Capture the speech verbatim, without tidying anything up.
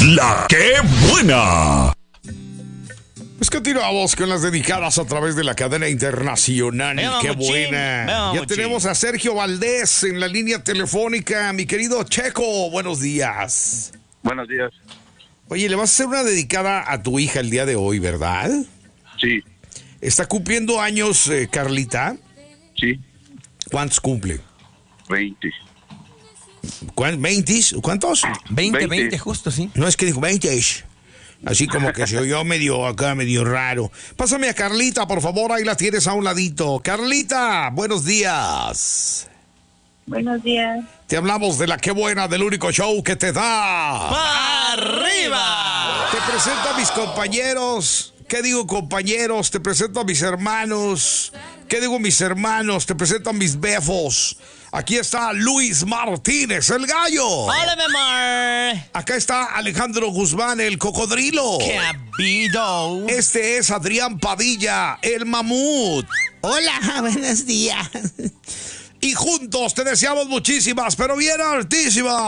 La que buena. Pues continuamos con las dedicadas a través de la cadena internacional. Venga, ¡Qué Mochín. buena! Venga, Ya Mochín. tenemos a Sergio Valdés en la línea telefónica. Mi querido Checo, buenos días. Buenos días. Oye, le vas a hacer una dedicada a tu hija el día de hoy, ¿verdad? Sí, Está cumpliendo años, eh, Carlita. sí, ¿Cuántos cumple? veinte. ¿Cuán- ¿veintis? ¿Cuántos? veinte, veinte. veinte, justo, sí. No, es que dijo veinte. Así como que se oyó medio acá, medio raro. Pásame a Carlita, por favor, ahí la tienes a un ladito. Carlita, buenos días. Buenos días. Te hablamos de la Qué Buena, del único show que te da. ¡Arriba! Te presento a mis compañeros. ¿Qué digo compañeros? Te presento a mis hermanos. ¿Qué digo mis hermanos? Te presento a mis befos. Aquí está Luis Martínez, el gallo. ¡Hola, mi amor! Acá está Alejandro Guzmán, el cocodrilo. ¡Qué habido! Este es Adrián Padilla, el mamut. Hola, buenos días. Y juntos te deseamos muchísimas, pero bien altísimas.